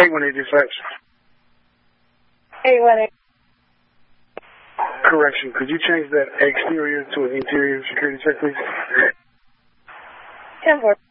818 dispatch. 818. Correction, could you change that exterior to an interior security check, please? 10-4.